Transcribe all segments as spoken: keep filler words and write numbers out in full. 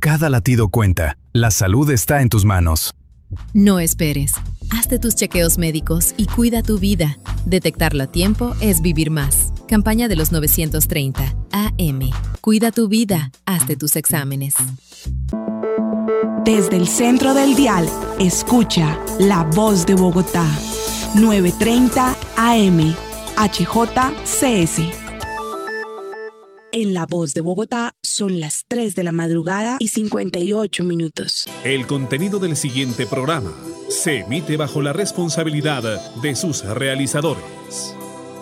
Cada latido cuenta. La salud está en tus manos. No esperes. Hazte tus chequeos médicos y cuida tu vida. Detectarlo a tiempo es vivir más. Campaña de los novecientos treinta. A M. Cuida tu vida. Hazte tus exámenes. Desde el centro del dial, escucha La Voz de Bogotá. novecientos treinta A M. H J C S. En La Voz de Bogotá son las tres de la madrugada y cincuenta y ocho minutos. El contenido del siguiente programa se emite bajo la responsabilidad de sus realizadores.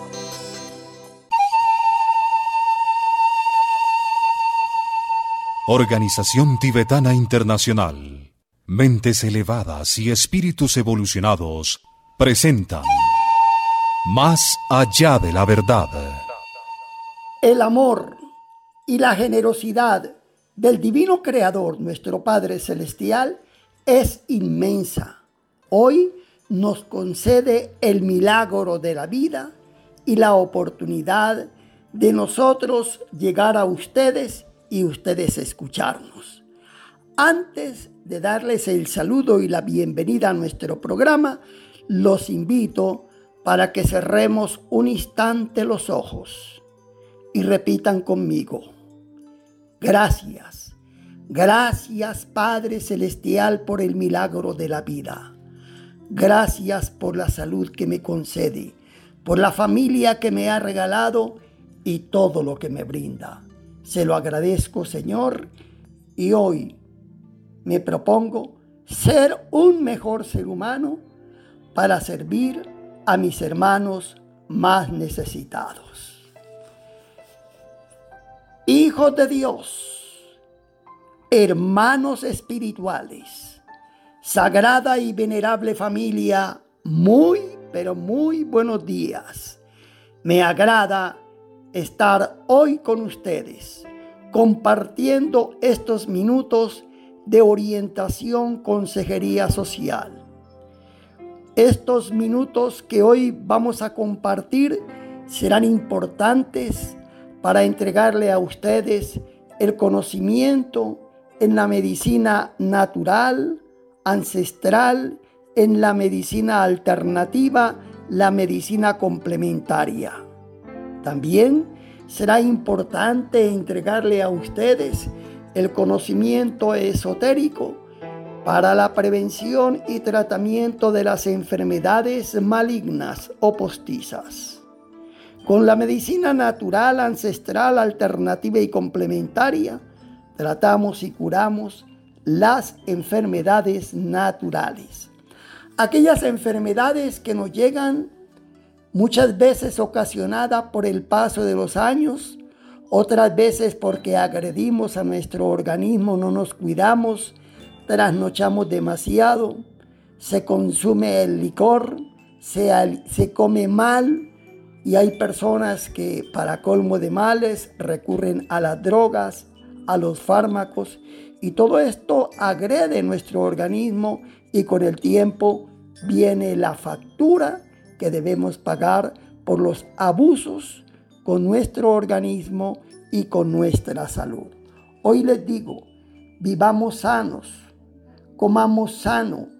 Organización Tibetana Internacional. Mentes elevadas y espíritus evolucionados presentan Más allá de la verdad. El amor y la generosidad del Divino Creador, nuestro Padre Celestial, es inmensa. Hoy nos concede el milagro de la vida y la oportunidad de nosotros llegar a ustedes y ustedes escucharnos. Antes de darles el saludo y la bienvenida a nuestro programa, los invito para que cerremos un instante los ojos y repitan conmigo: gracias, gracias Padre Celestial por el milagro de la vida. Gracias por la salud que me concede, por la familia que me ha regalado y todo lo que me brinda. Se lo agradezco, Señor, y hoy me propongo ser un mejor ser humano para servir a mis hermanos más necesitados. Hijos de Dios, hermanos espirituales, sagrada y venerable familia, muy, pero muy buenos días. Me agrada estar hoy con ustedes, compartiendo estos minutos de orientación, consejería social. Estos minutos que hoy vamos a compartir serán importantes para entregarle a ustedes el conocimiento en la medicina natural, ancestral, en la medicina alternativa, la medicina complementaria. También será importante entregarle a ustedes el conocimiento esotérico para la prevención y tratamiento de las enfermedades malignas o postizas. Con la medicina natural, ancestral, alternativa y complementaria, tratamos y curamos las enfermedades naturales. Aquellas enfermedades que nos llegan muchas veces ocasionadas por el paso de los años, otras veces porque agredimos a nuestro organismo, no nos cuidamos, trasnochamos demasiado, se consume el licor, se, se come mal, y hay personas que para colmo de males recurren a las drogas, a los fármacos, y todo esto agrede nuestro organismo y con el tiempo viene la factura que debemos pagar por los abusos con nuestro organismo y con nuestra salud. Hoy les digo, vivamos sanos, comamos sano,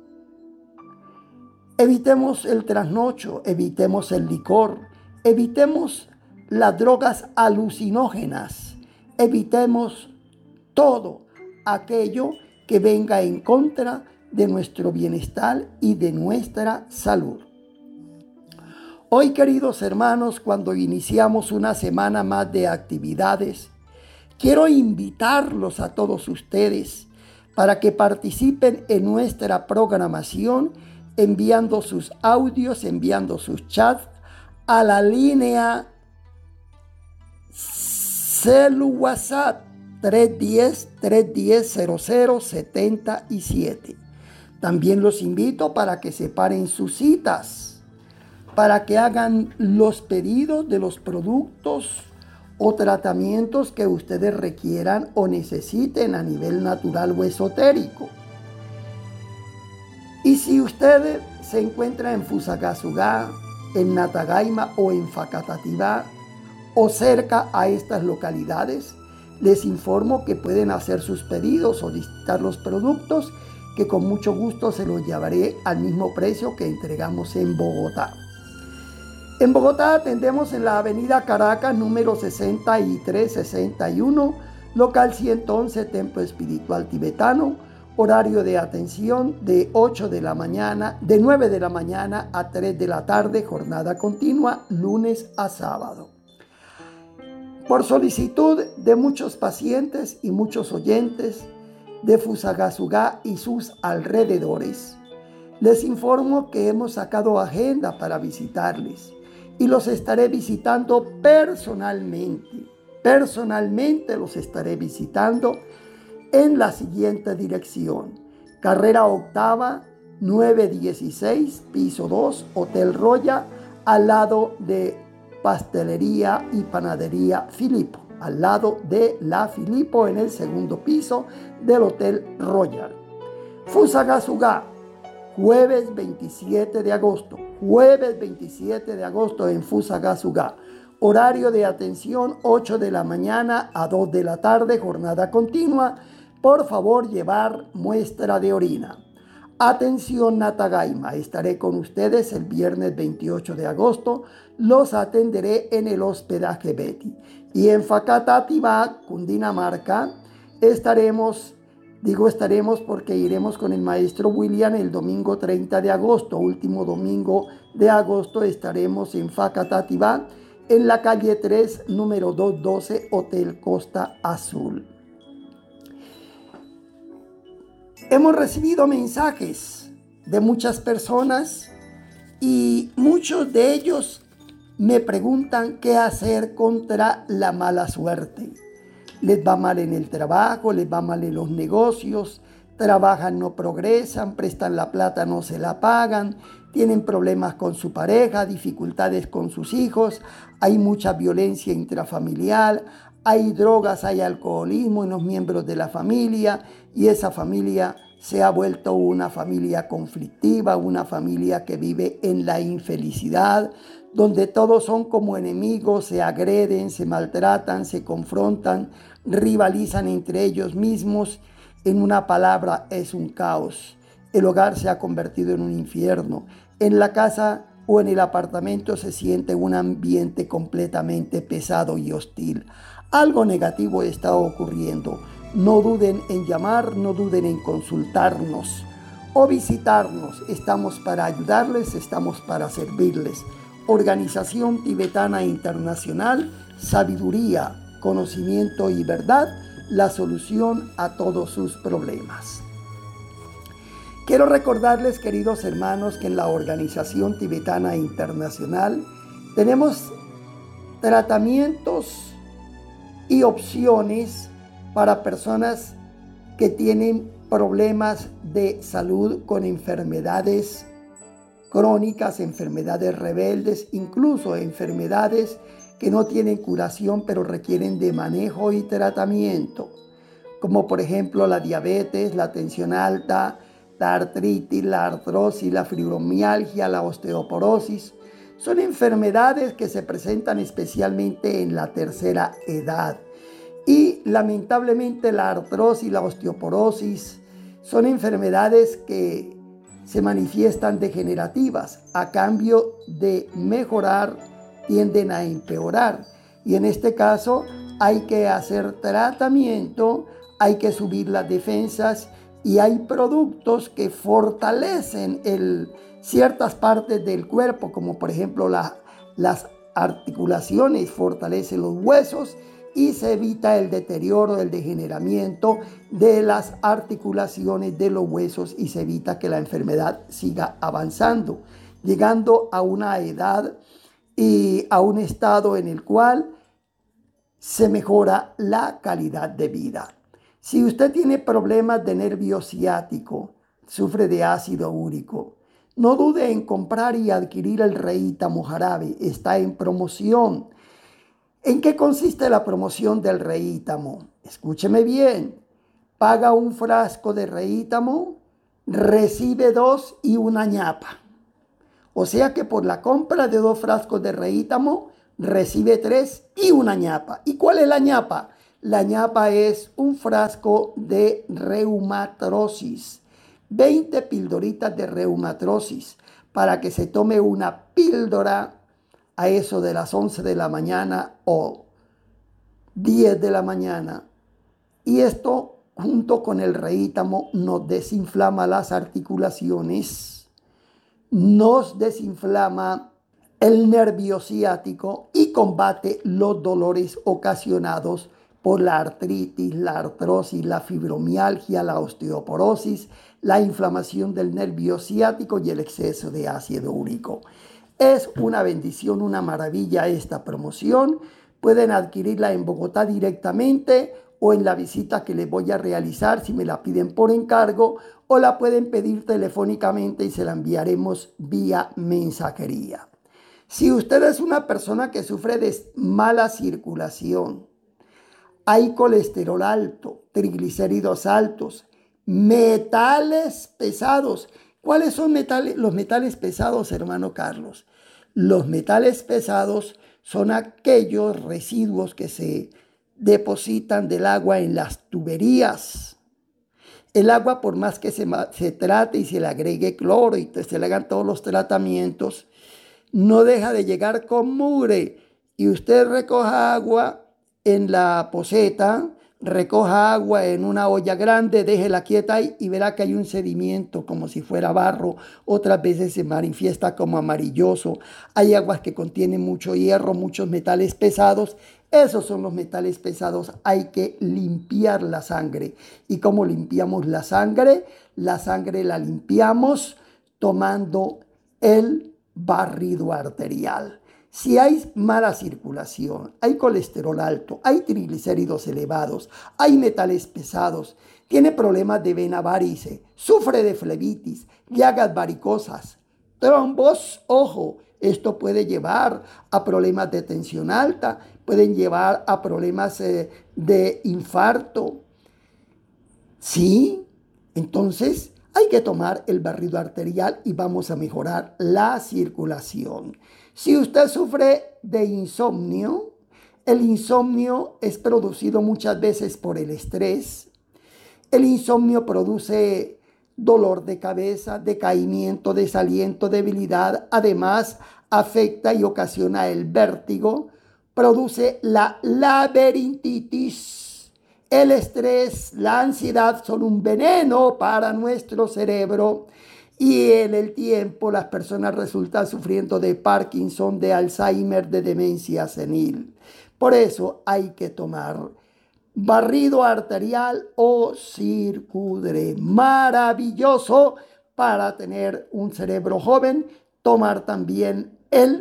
evitemos el trasnocho, evitemos el licor, evitemos las drogas alucinógenas, evitemos todo aquello que venga en contra de nuestro bienestar y de nuestra salud. Hoy, queridos hermanos, cuando iniciamos una semana más de actividades, quiero invitarlos a todos ustedes para que participen en nuestra programación enviando sus audios, enviando sus chats a la línea celu WhatsApp tres uno cero, tres uno cero, cero cero siete siete. También los invito para que separen sus citas, para que hagan los pedidos de los productos o tratamientos que ustedes requieran o necesiten a nivel natural o esotérico. Y si usted se encuentra en Fusagasugá, en Natagaima o en Facatativá o cerca a estas localidades, Les informo que pueden hacer sus pedidos, solicitar los productos, que con mucho gusto se los llevaré al mismo precio que entregamos en Bogotá. En Bogotá atendemos en la avenida Caracas, número sesenta y tres sesenta y uno, local ciento once, Templo Espiritual Tibetano. Horario de atención de ocho de la mañana, de nueve de la mañana a tres de la tarde, jornada continua, lunes a sábado. Por solicitud de muchos pacientes y muchos oyentes de Fusagasugá y sus alrededores, les informo que hemos sacado agenda para visitarles y los estaré visitando personalmente. Personalmente los estaré visitando en la siguiente dirección: carrera octava, nueve dieciséis, piso dos, Hotel Roya, al lado de Pastelería y Panadería Filipo, al lado de la Filipo, en el segundo piso del Hotel Royal. Fusagasugá, jueves veintisiete de agosto, jueves veintisiete de agosto en Fusagasugá. Horario de atención ocho de la mañana a dos de la tarde, jornada continua. Por favor, llevar muestra de orina. Atención Natagaima, estaré con ustedes el viernes veintiocho de agosto. Los atenderé en el hospedaje Betty. Y en Facatativá, Cundinamarca, estaremos, digo estaremos porque iremos con el maestro William el domingo treinta de agosto. Último domingo de agosto estaremos en Facatativá, en la calle tres, número doscientos doce, Hotel Costa Azul. Hemos recibido mensajes de muchas personas y muchos de ellos me preguntan qué hacer contra la mala suerte. Les va mal en el trabajo, les va mal en los negocios, trabajan, no progresan, prestan la plata, no se la pagan, tienen problemas con su pareja, dificultades con sus hijos, hay mucha violencia intrafamiliar, hay drogas, hay alcoholismo en los miembros de la familia y esa familia se ha vuelto una familia conflictiva, una familia que vive en la infelicidad, donde todos son como enemigos, se agreden, se maltratan, se confrontan, rivalizan entre ellos mismos. En una palabra, es un caos. El hogar se ha convertido en un infierno. En la casa o en el apartamento se siente un ambiente completamente pesado y hostil. Algo negativo está ocurriendo. No duden en llamar, no duden en consultarnos o visitarnos. Estamos para ayudarles, estamos para servirles. Organización Tibetana Internacional, sabiduría, conocimiento y verdad, la solución a todos sus problemas. Quiero recordarles, queridos hermanos, que en la Organización Tibetana Internacional tenemos tratamientos y opciones para personas que tienen problemas de salud con enfermedades crónicas, enfermedades rebeldes, incluso enfermedades que no tienen curación pero requieren de manejo y tratamiento, como por ejemplo la diabetes, la tensión alta, la artritis, la artrosis, la fibromialgia, la osteoporosis. Son enfermedades que se presentan especialmente en la tercera edad. Y lamentablemente la artrosis y la osteoporosis son enfermedades que se manifiestan degenerativas. A cambio de mejorar, tienden a empeorar. Y en este caso hay que hacer tratamiento, hay que subir las defensas y hay productos que fortalecen el, ciertas partes del cuerpo, como por ejemplo la, las articulaciones, fortalecen los huesos y se evita el deterioro, el degeneramiento de las articulaciones de los huesos y se evita que la enfermedad siga avanzando, llegando a una edad y a un estado en el cual se mejora la calidad de vida. Si usted tiene problemas de nervio ciático, sufre de ácido úrico, no dude en comprar y adquirir el Reítamo Jarabe, está en promoción. ¿En qué consiste la promoción del Reítamo? Escúcheme bien, paga un frasco de Reítamo, recibe dos y una ñapa. O sea que por la compra de dos frascos de Reítamo, recibe tres y una ñapa. ¿Y cuál es la ñapa? La ñapa es un frasco de reumatrosis, veinte pildoritas de reumatrosis, para que se tome una píldora a eso de las once de la mañana o diez de la mañana. Y esto, junto con el reítamo, nos desinflama las articulaciones, nos desinflama el nervio ciático y combate los dolores ocasionados por la artritis, la artrosis, la fibromialgia, la osteoporosis, la inflamación del nervio ciático y el exceso de ácido úrico. Es una bendición, una maravilla esta promoción. Pueden adquirirla en Bogotá directamente o en la visita que les voy a realizar si me la piden por encargo, o la pueden pedir telefónicamente y se la enviaremos vía mensajería. Si usted es una persona que sufre de mala circulación, hay colesterol alto, triglicéridos altos, metales pesados. ¿Cuáles son metales? Los metales pesados, hermano Carlos? Los metales pesados son aquellos residuos que se depositan del agua en las tuberías. El agua, por más que se, se trate y se le agregue cloro y se le hagan todos los tratamientos, no deja de llegar con mugre. Y usted recoja agua en la poceta, recoja agua en una olla grande, déjela quieta ahí y verá que hay un sedimento como si fuera barro. Otras veces se manifiesta como amarilloso. Hay aguas que contienen mucho hierro, muchos metales pesados. Esos son los metales pesados. Hay que limpiar la sangre. ¿Y cómo limpiamos la sangre? La sangre la limpiamos tomando el barrido arterial. Si hay mala circulación, hay colesterol alto, hay triglicéridos elevados, hay metales pesados, tiene problemas de vena varice, sufre de flebitis, llagas varicosas, trombos, ojo, esto puede llevar a problemas de tensión alta, pueden llevar a problemas eh, de infarto. Sí, entonces hay que tomar el barrido arterial y vamos a mejorar la circulación. Si usted sufre de insomnio, el insomnio es producido muchas veces por el estrés. El insomnio produce dolor de cabeza, decaimiento, desaliento, debilidad. Además, afecta y ocasiona el vértigo. Produce la laberintitis. El estrés, la ansiedad son un veneno para nuestro cerebro. Y en el tiempo las personas resultan sufriendo de Parkinson, de Alzheimer, de demencia senil. Por eso hay que tomar barrido arterial o Circudre. Maravilloso para tener un cerebro joven. Tomar también el,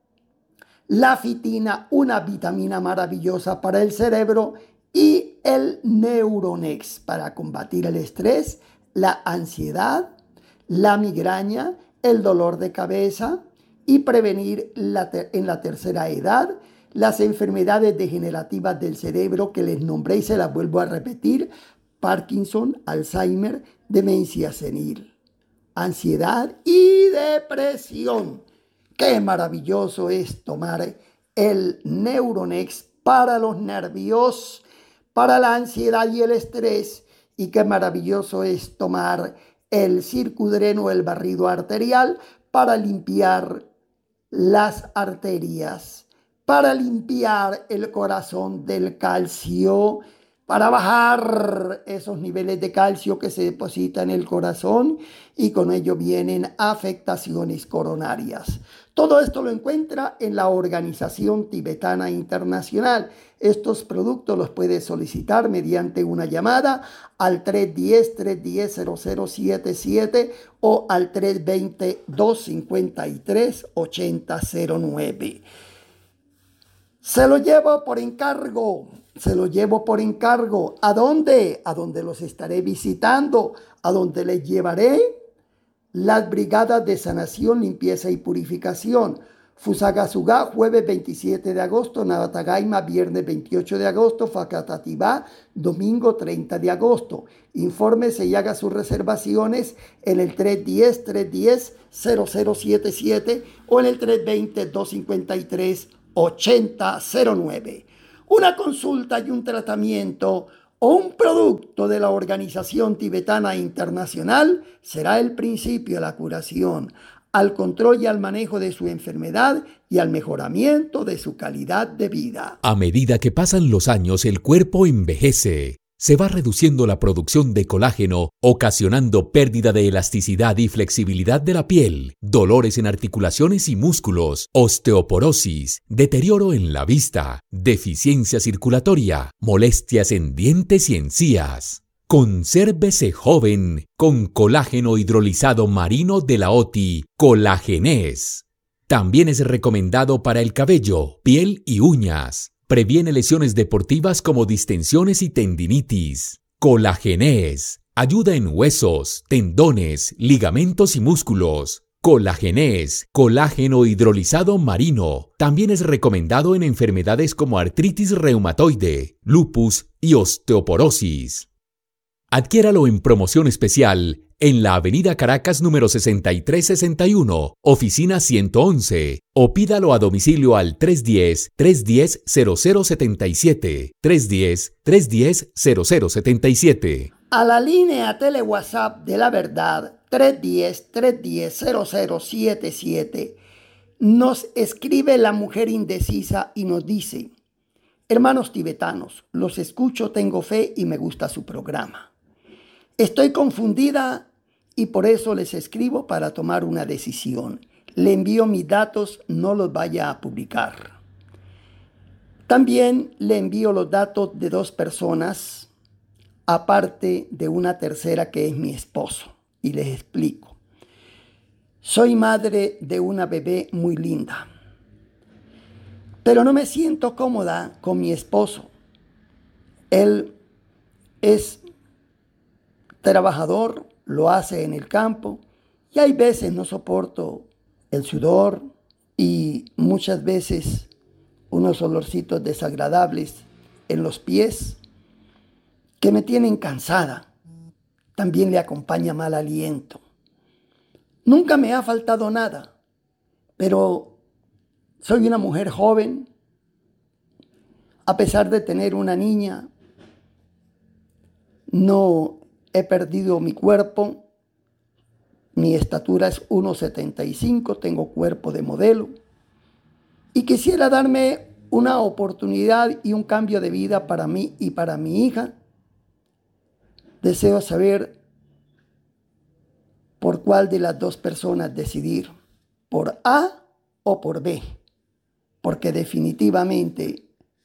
la fitina, una vitamina maravillosa para el cerebro. Y el Neuronex para combatir el estrés, la ansiedad, la migraña, el dolor de cabeza y prevenir la ter- en la tercera edad las enfermedades degenerativas del cerebro que les nombré y se las vuelvo a repetir: Parkinson, Alzheimer, demencia senil, ansiedad y depresión. Qué maravilloso es tomar el Neuronex para los nervios, para la ansiedad y el estrés, y qué maravilloso es tomar el Circudreno, el barrido arterial, para limpiar las arterias, para limpiar el corazón del calcio, para bajar esos niveles de calcio que se depositan en el corazón y con ello vienen afectaciones coronarias. Todo esto lo encuentra en la Organización Tibetana Internacional. Estos productos los puede solicitar mediante una llamada al tres uno cero, tres uno cero, cero cero siete siete o al tres dos cero, dos cinco tres, ocho cero cero nueve. Se lo llevo por encargo, se lo llevo por encargo. ¿A dónde? A donde los estaré visitando, a donde les llevaré las brigadas de sanación, limpieza y purificación. Fusagasugá, jueves veintisiete de agosto, Navatagaima, viernes veintiocho de agosto, Facatativá, domingo treinta de agosto. Infórmese y haga sus reservaciones en el tres uno cero, tres uno cero, cero cero siete siete o en el tres dos cero, dos cinco tres, ocho cero cero nueve. una consulta y un tratamiento o un producto de la Organización Tibetana Internacional será el principio de la curación, al control y al manejo de su enfermedad y al mejoramiento de su calidad de vida. A medida que pasan los años, el cuerpo envejece. Se va reduciendo la producción de colágeno, ocasionando pérdida de elasticidad y flexibilidad de la piel, dolores en articulaciones y músculos, osteoporosis, deterioro en la vista, deficiencia circulatoria, molestias en dientes y encías. Consérvese joven con colágeno hidrolizado marino de la O T I, Colagenés. También es recomendado para el cabello, piel y uñas. Previene lesiones deportivas como distensiones y tendinitis. Colagenés. Ayuda en huesos, tendones, ligamentos y músculos. Colagenés, colágeno hidrolizado marino. También es recomendado en enfermedades como artritis reumatoide, lupus y osteoporosis. Adquiéralo en promoción especial en la Avenida Caracas número sesenta y tres sesenta y uno, oficina ciento once, o pídalo a domicilio al tres uno cero, tres uno cero, cero cero siete siete, tres uno cero, tres uno cero, cero cero siete siete. A la línea tele WhatsApp de la verdad tres uno cero, tres uno cero, cero cero siete siete nos escribe la mujer indecisa y nos dice: hermanos tibetanos, los escucho, tengo fe y me gusta su programa. Estoy confundida y por eso les escribo para tomar una decisión. Le envío mis datos, no los vaya a publicar. También le envío los datos de dos personas, aparte de una tercera que es mi esposo. Y les explico. Soy madre de una bebé muy linda, pero no me siento cómoda con mi esposo. Él es trabajador, lo hace en el campo y hay veces no soporto el sudor y muchas veces unos olorcitos desagradables en los pies que me tienen cansada. También le acompaña mal aliento. Nunca me ha faltado nada, pero soy una mujer joven. A pesar de tener una niña, no he perdido mi cuerpo. Mi estatura es uno setenta y cinco, tengo cuerpo de modelo. Y quisiera darme una oportunidad y un cambio de vida para mí y para mi hija. Deseo saber por cuál de las dos personas decidir, por A o por B, porque definitivamente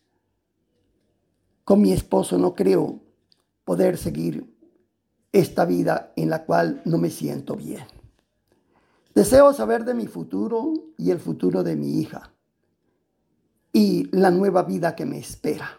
con mi esposo no creo poder seguir esta vida en la cual no me siento bien. Deseo saber de mi futuro y el futuro de mi hija y la nueva vida que me espera.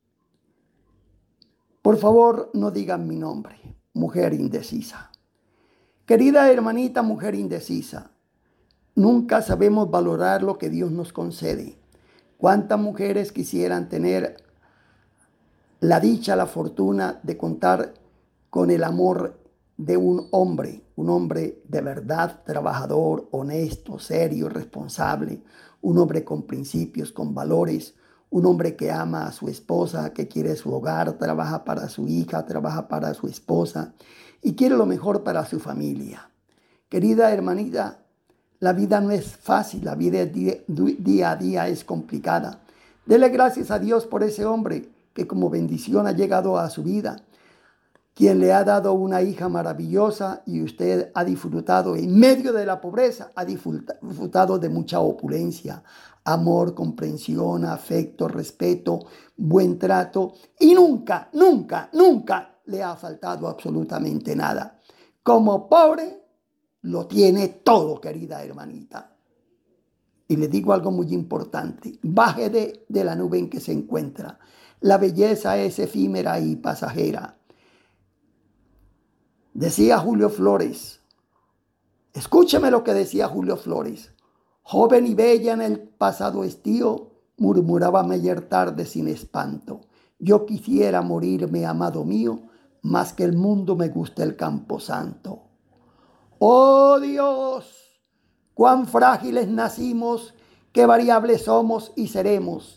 Por favor, no digan mi nombre, mujer indecisa. Querida hermanita mujer indecisa, nunca sabemos valorar lo que Dios nos concede. ¿Cuántas mujeres quisieran tener la dicha, la fortuna de contar con el amor de un hombre, un hombre de verdad, trabajador, honesto, serio, responsable, un hombre con principios, con valores, un hombre que ama a su esposa, que quiere su hogar, trabaja para su hija, trabaja para su esposa y quiere lo mejor para su familia? Querida hermanita, la vida no es fácil, la vida día, día a día es complicada. Dele gracias a Dios por ese hombre que como bendición ha llegado a su vida, quien le ha dado una hija maravillosa y usted ha disfrutado en medio de la pobreza, ha disfrutado de mucha opulencia, amor, comprensión, afecto, respeto, buen trato y nunca, nunca, nunca le ha faltado absolutamente nada. Como pobre, lo tiene todo, querida hermanita. Y le digo algo muy importante, baje de, de la nube en que se encuentra. La belleza es efímera y pasajera. Decía Julio Flores, escúcheme lo que decía Julio Flores. Joven y bella en el pasado estío, murmuraba ayer tarde sin espanto. Yo quisiera morirme, amado mío, más que el mundo me gusta el camposanto. ¡Oh Dios! Cuán frágiles nacimos, qué variables somos y seremos.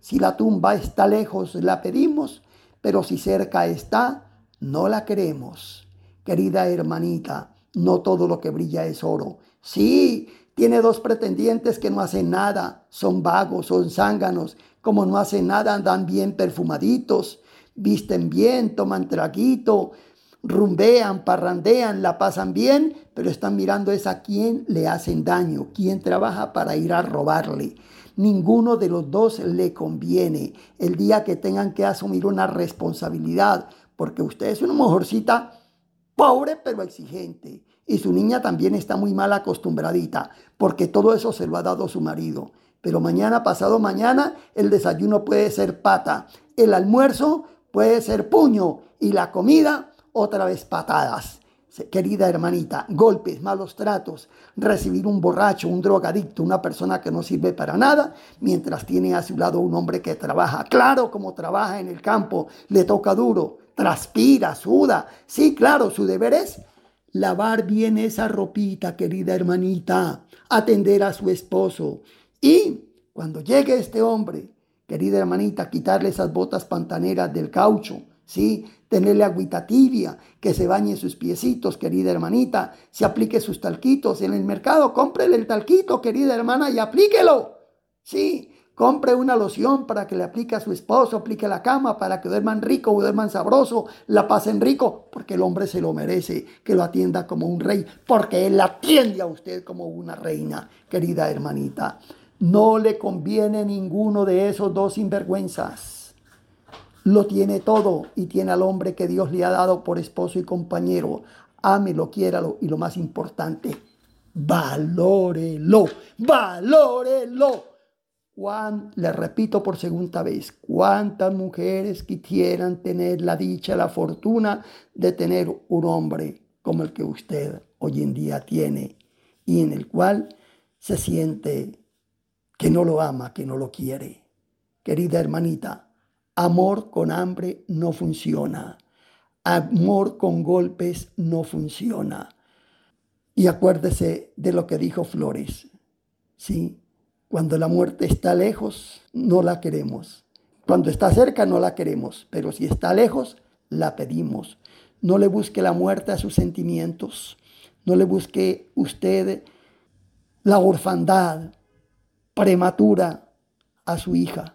Si la tumba está lejos, la pedimos, pero si cerca está, no la queremos. Querida hermanita, no todo lo que brilla es oro. Sí, tiene dos pretendientes que no hacen nada, son vagos, son zánganos, como no hacen nada andan bien perfumaditos, visten bien, toman traguito, rumbean, parrandean, la pasan bien, pero están mirando es a quién le hacen daño, quién trabaja para ir a robarle. Ninguno de los dos le conviene. El día que tengan que asumir una responsabilidad, porque usted es una mujercita pobre pero exigente, y su niña también está muy mal acostumbradita, porque todo eso se lo ha dado su marido. Pero mañana, pasado mañana, el desayuno puede ser pata, el almuerzo puede ser puño y la comida otra vez patadas. Querida hermanita, golpes, malos tratos, recibir un borracho, un drogadicto, una persona que no sirve para nada, mientras tiene a su lado un hombre que trabaja. Claro, como trabaja en el campo, le toca duro, transpira, suda. Sí, claro, su deber es lavar bien esa ropita, querida hermanita, atender a su esposo. Y cuando llegue este hombre, querida hermanita, quitarle esas botas pantaneras del caucho, ¿sí? Tenerle agüita tibia, que se bañe sus piecitos, querida hermanita, se aplique sus talquitos en el mercado, cómprele el talquito, querida hermana, y aplíquelo, ¿sí? Compre una loción para que le aplique a su esposo, aplique la cama para que duerman rico, duerman sabroso, la pasen rico, porque el hombre se lo merece, que lo atienda como un rey, porque él atiende a usted como una reina, querida hermanita. No le conviene ninguno de esos dos sinvergüenzas. Lo tiene todo y tiene al hombre que Dios le ha dado por esposo y compañero. Ámelo, quiéralo y lo más importante, valórelo, valórelo. Juan, le repito por segunda vez, ¿cuántas mujeres quisieran tener la dicha, la fortuna de tener un hombre como el que usted hoy en día tiene y en el cual se siente que no lo ama, que no lo quiere? Querida hermanita, amor con hambre no funciona. Amor con golpes no funciona. Y acuérdese de lo que dijo Flores, ¿sí? Cuando la muerte está lejos, no la queremos. Cuando está cerca, no la queremos. Pero si está lejos, la pedimos. No le busque la muerte a sus sentimientos. No le busque usted la orfandad prematura a su hija.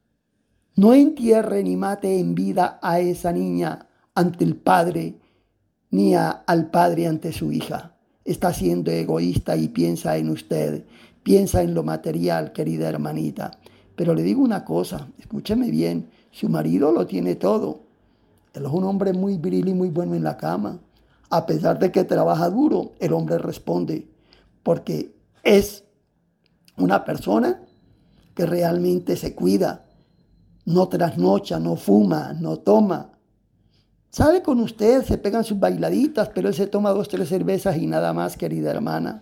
No entierre ni mate en vida a esa niña ante el padre, ni a, al padre ante su hija. Está siendo egoísta y piensa en usted, piensa en lo material, querida hermanita. Pero le digo una cosa, escúcheme bien, su marido lo tiene todo. Él es un hombre muy viril y muy bueno en la cama. A pesar de que trabaja duro, el hombre responde, porque es una persona que realmente se cuida. No trasnocha, no fuma, no toma. Sale con usted, se pegan sus bailaditas, pero él se toma dos, tres cervezas y nada más, querida hermana.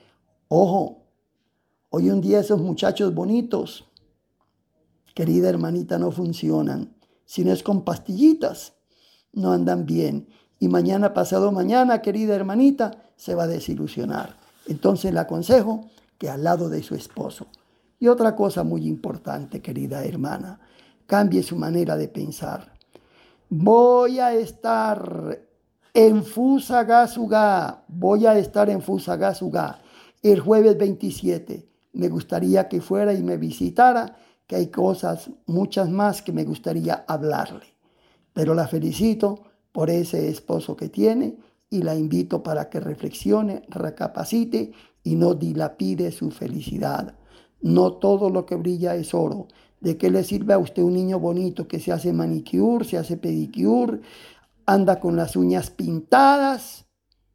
Ojo, hoy en día esos muchachos bonitos, querida hermanita, no funcionan. Si no es con pastillitas, no andan bien. Y mañana, pasado mañana, querida hermanita, se va a desilusionar. Entonces le aconsejo que al lado de su esposo. Y otra cosa muy importante, querida hermana, cambie su manera de pensar. Voy a estar en Fusagasugá, voy a estar en Fusagasugá el jueves veintisiete. Me gustaría que fuera y me visitara, que hay cosas, muchas más que me gustaría hablarle. Pero la felicito por ese esposo que tiene y la invito para que reflexione, recapacite y no dilapide su felicidad. No todo lo que brilla es oro. ¿De qué le sirve a usted un niño bonito que se hace manicure, se hace pedicure, anda con las uñas pintadas,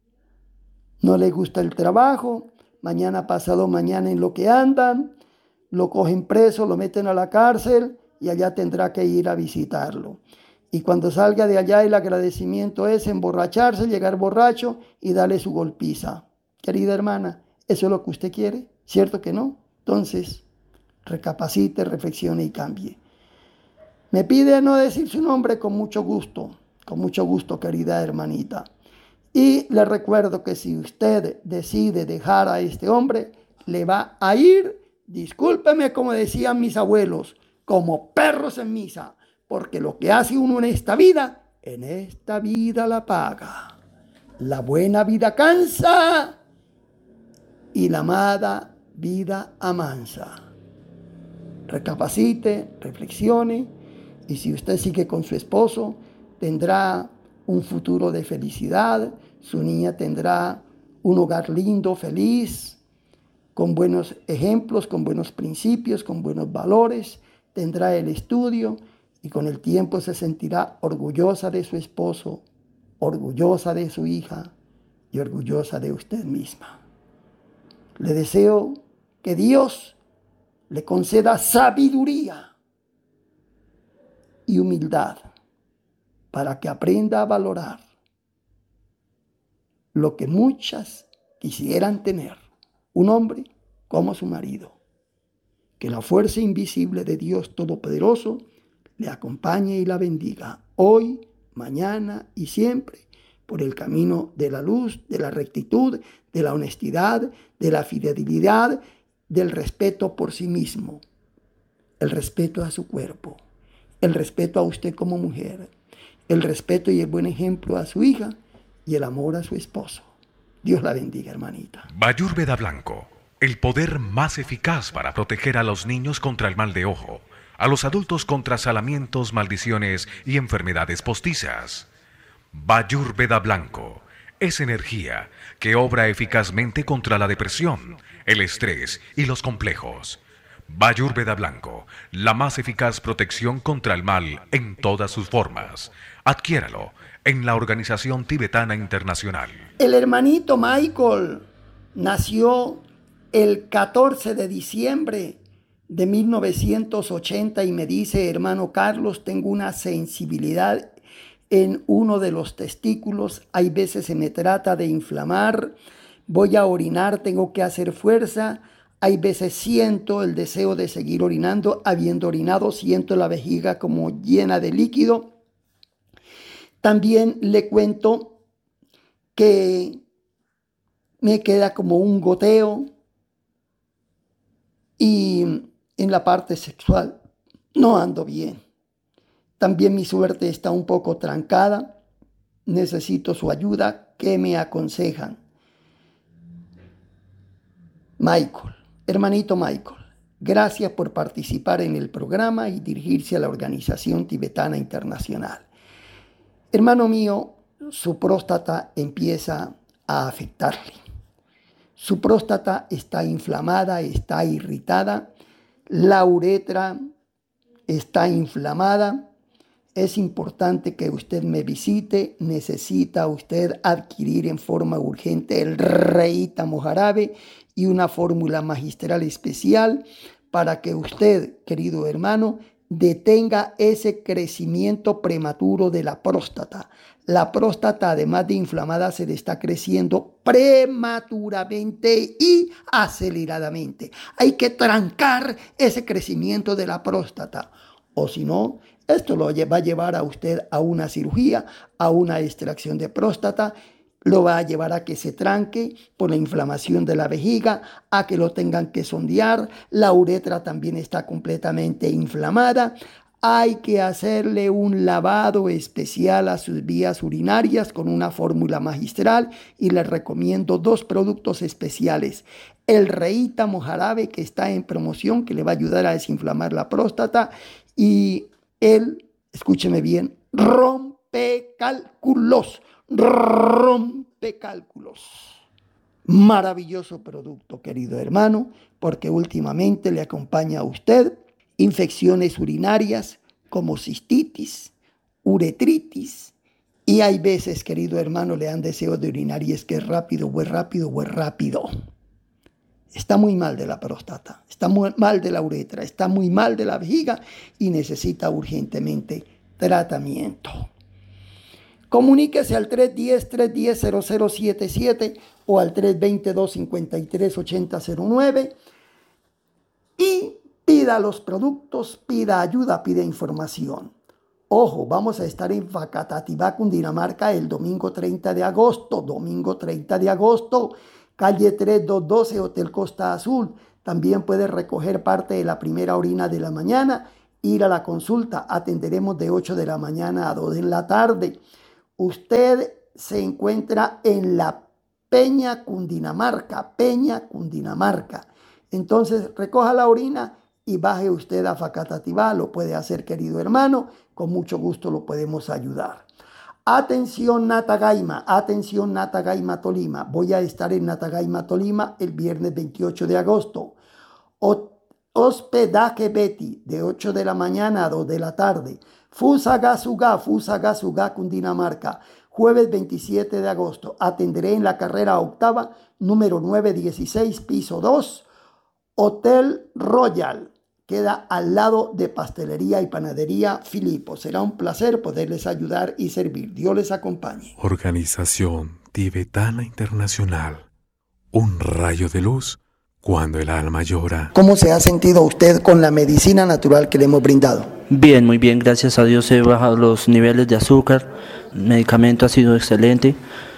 no le gusta el trabajo, mañana pasado mañana en lo que andan, lo cogen preso, lo meten a la cárcel y allá tendrá que ir a visitarlo? Y cuando salga de allá el agradecimiento es emborracharse, llegar borracho y darle su golpiza. Querida hermana, ¿eso es lo que usted quiere? ¿Cierto que no? Entonces, recapacite, reflexione y cambie. Me pide no decir su nombre, con mucho gusto, con mucho gusto, querida hermanita. Y le recuerdo que si usted decide dejar a este hombre, le va a ir, discúlpeme como decían mis abuelos, como perros en misa, porque lo que hace uno en esta vida, en esta vida la paga. La buena vida cansa y la amada vida amansa. Recapacite, reflexione, y si usted sigue con su esposo, tendrá un futuro de felicidad, su niña tendrá un hogar lindo, feliz, con buenos ejemplos, con buenos principios, con buenos valores, tendrá el estudio y con el tiempo se sentirá orgullosa de su esposo, orgullosa de su hija y orgullosa de usted misma. Le deseo que Dios le conceda sabiduría y humildad para que aprenda a valorar lo que muchas quisieran tener, un hombre como su marido. Que la fuerza invisible de Dios Todopoderoso le acompañe y la bendiga hoy, mañana y siempre por el camino de la luz, de la rectitud, de la honestidad, de la fidelidad, del respeto por sí mismo, el respeto a su cuerpo, el respeto a usted como mujer, el respeto y el buen ejemplo a su hija y el amor a su esposo. Dios la bendiga, hermanita. Bayurveda Blanco, el poder más eficaz para proteger a los niños contra el mal de ojo, a los adultos contra salamientos, maldiciones y enfermedades postizas. Bayurveda Blanco es energía que obra eficazmente contra la depresión, el estrés y los complejos. Bayurveda Blanco, la más eficaz protección contra el mal en todas sus formas. Adquiéralo en la Organización Tibetana Internacional. El hermanito Michael nació el catorce de diciembre de mil novecientos ochenta y me dice: hermano Carlos, tengo una sensibilidad en uno de los testículos, hay veces se me trata de inflamar, voy a orinar, tengo que hacer fuerza, hay veces siento el deseo de seguir orinando, habiendo orinado siento la vejiga como llena de líquido. También le cuento que me queda como un goteo y en la parte sexual no ando bien. También mi suerte está un poco trancada. Necesito su ayuda. ¿Qué me aconsejan? Michael, hermanito Michael, gracias por participar en el programa y dirigirse a la Organización Tibetana Internacional. Hermano mío, su próstata empieza a afectarle. Su próstata está inflamada, está irritada, la uretra está inflamada. Es importante que usted me visite. Necesita usted adquirir en forma urgente el Reita Mojarabe y una fórmula magistral especial para que usted, querido hermano, detenga ese crecimiento prematuro de la próstata. La próstata, además de inflamada, se le está creciendo prematuramente y aceleradamente. Hay que trancar ese crecimiento de la próstata, o si no, esto lo va a llevar a usted a una cirugía, a una extracción de próstata, lo va a llevar a que se tranque por la inflamación de la vejiga, a que lo tengan que sondear, la uretra también está completamente inflamada. Hay que hacerle un lavado especial a sus vías urinarias con una fórmula magistral y les recomiendo dos productos especiales. El Reita Mojarabe, que está en promoción, que le va a ayudar a desinflamar la próstata, y el, escúcheme bien, rompecálculos, rompecálculos. Maravilloso producto, querido hermano, porque últimamente le acompaña a usted infecciones urinarias como cistitis, uretritis, y hay veces, querido hermano, le dan deseo de orinar y es que es rápido, o es rápido, o es rápido. Está muy mal de la próstata, está muy mal de la uretra, está muy mal de la vejiga y necesita urgentemente tratamiento. Comuníquese al tres uno cero, tres uno cero, cero cero siete siete o al tres dos dos, dos cinco tres, ocho cero cero nueve y pida los productos, pida ayuda, pida información. Ojo, vamos a estar en Facatativá, Cundinamarca, el domingo treinta de agosto, domingo treinta de agosto, calle tres dos doce, Hotel Costa Azul. También puede recoger parte de la primera orina de la mañana ir a la consulta. Atenderemos de ocho de la mañana a dos de la tarde. Usted se encuentra en la Peña, Cundinamarca, Peña, Cundinamarca. Entonces recoja la orina y baje usted a Facatativá. Lo puede hacer, querido hermano, con mucho gusto lo podemos ayudar. Atención Natagaima, atención Natagaima, Tolima. Voy a estar en Natagaima, Tolima el viernes veintiocho de agosto. O Hospedaje Betty, de ocho de la mañana a dos de la tarde. Fusagasugá, Fusagasugá, Cundinamarca, jueves veintisiete de agosto. Atenderé en la carrera octava, número nueve dieciséis, piso dos, Hotel Royal. Queda al lado de Pastelería y Panadería Filipo. Será un placer poderles ayudar y servir. Dios les acompañe. Organización Tibetana Internacional. Un rayo de luz cuando el alma llora. ¿Cómo se ha sentido usted con la medicina natural que le hemos brindado? Bien, muy bien, gracias a Dios he bajado los niveles de azúcar, el medicamento ha sido excelente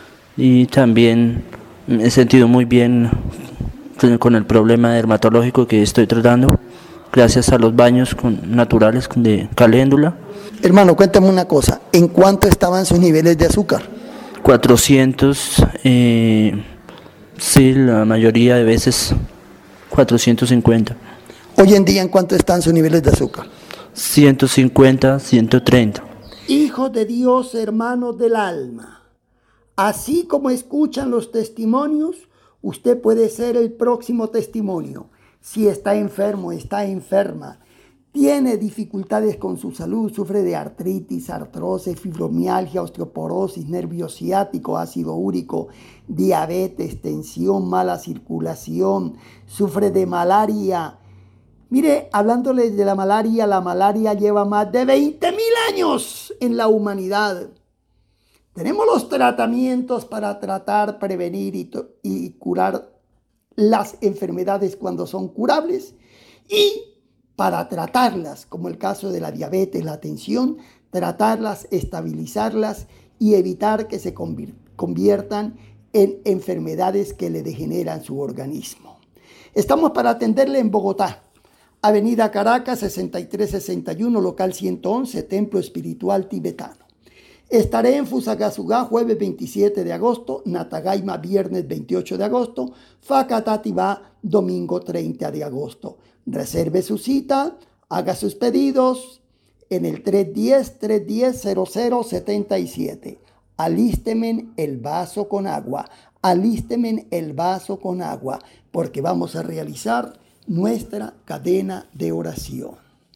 y también me he sentido muy bien con el problema dermatológico que estoy tratando, gracias a los baños con, naturales de caléndula. Hermano, cuéntame una cosa, ¿en cuánto estaban sus niveles de azúcar? cuatrocientos, eh, sí, la mayoría de veces cuatrocientos cincuenta. Hoy en día, ¿en cuánto están sus niveles de azúcar? ciento cincuenta, ciento treinta. Hijos de Dios, hermanos del alma, así como escuchan los testimonios, usted puede ser el próximo testimonio. Si está enfermo, está enferma, tiene dificultades con su salud, sufre de artritis, artrosis, fibromialgia, osteoporosis, nervio ciático, ácido úrico, diabetes, tensión, mala circulación, sufre de malaria. Mire, hablándoles de la malaria, la malaria lleva más de veinte mil años en la humanidad. Tenemos los tratamientos para tratar, prevenir y, y curar las enfermedades cuando son curables y para tratarlas, como el caso de la diabetes, la tensión, tratarlas, estabilizarlas y evitar que se conviertan en enfermedades que le degeneran su organismo. Estamos para atenderle en Bogotá. Avenida Caracas, sesenta y tres sesenta y uno, local ciento once, Templo Espiritual Tibetano. Estaré en Fusagasugá jueves veintisiete de agosto, Natagaima viernes veintiocho de agosto, Facatativá domingo treinta de agosto. Reserve su cita, haga sus pedidos en el tres uno cero, tres uno cero, cero cero siete siete. Alísteme el vaso con agua, alísteme el vaso con agua, porque vamos a realizar nuestra cadena de oración.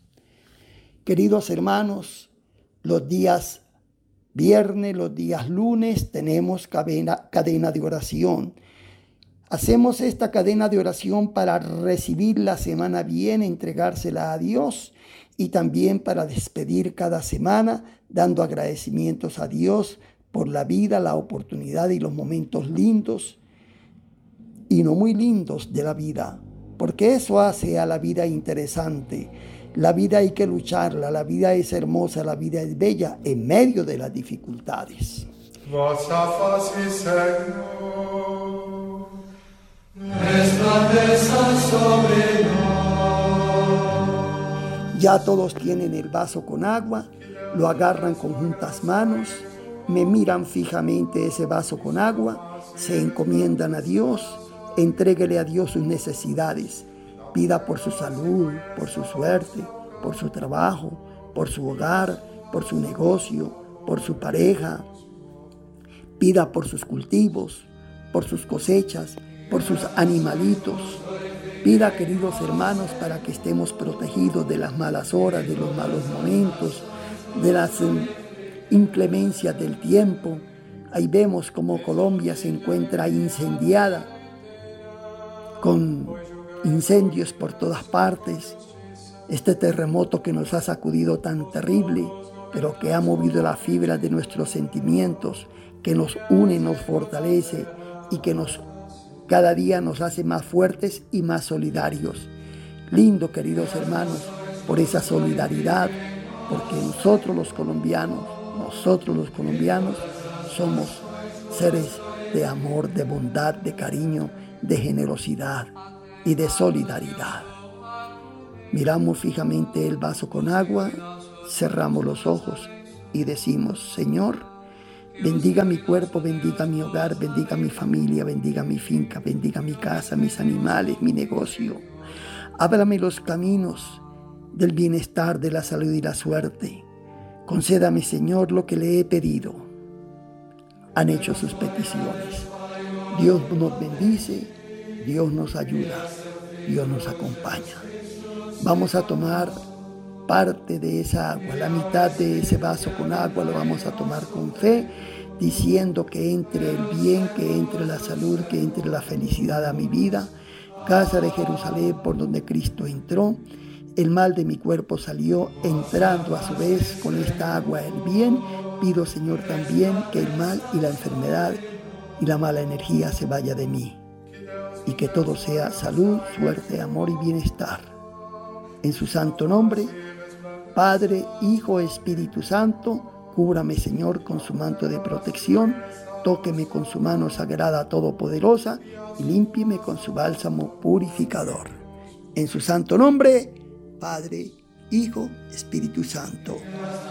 Queridos hermanos, los días viernes, los días lunes tenemos cadena, cadena de oración. Hacemos esta cadena de oración para recibir la semana bien, entregársela a Dios y también para despedir cada semana dando agradecimientos a Dios por la vida, la oportunidad y los momentos lindos y no muy lindos de la vida. Porque eso hace a la vida interesante. La vida hay que lucharla, la vida es hermosa, la vida es bella en medio de las dificultades. Ya todos tienen el vaso con agua, lo agarran con juntas manos, me miran fijamente ese vaso con agua, se encomiendan a Dios. Entréguele a Dios sus necesidades. Pida por su salud, por su suerte, por su trabajo, por su hogar, por su negocio, por su pareja. Pida por sus cultivos, por sus cosechas, por sus animalitos. Pida, queridos hermanos, para que estemos protegidos de las malas horas, de los malos momentos, de las inclemencias del tiempo. Ahí vemos cómo Colombia se encuentra incendiada, con incendios por todas partes, este terremoto que nos ha sacudido tan terrible, pero que ha movido las fibras de nuestros sentimientos, que nos une, nos fortalece y que nos cada día nos hace más fuertes y más solidarios. Lindo, queridos hermanos, por esa solidaridad, porque nosotros los colombianos, nosotros los colombianos somos seres de amor, de bondad, de cariño, de generosidad y de solidaridad. Miramos fijamente el vaso con agua, cerramos los ojos y decimos: Señor, bendiga mi cuerpo, bendiga mi hogar, bendiga mi familia, bendiga mi finca, bendiga mi casa, mis animales, mi negocio. Ábrame los caminos del bienestar, de la salud y la suerte. Concédame, Señor, lo que le he pedido. Han hecho sus peticiones. Dios nos bendice, Dios nos ayuda, Dios nos acompaña. Vamos a tomar parte de esa agua, la mitad de ese vaso con agua lo vamos a tomar con fe, diciendo que entre el bien, que entre la salud, que entre la felicidad a mi vida. Casa de Jerusalén por donde Cristo entró, el mal de mi cuerpo salió, entrando a su vez con esta agua el bien. Pido, Señor, también que el mal y la enfermedad y la mala energía se vaya de mí, y que todo sea salud, suerte, amor y bienestar. En su santo nombre, Padre, Hijo, Espíritu Santo, cúbrame, Señor, con su manto de protección, tóqueme con su mano sagrada todopoderosa y límpieme con su bálsamo purificador. En su santo nombre, Padre, Hijo, Espíritu Santo.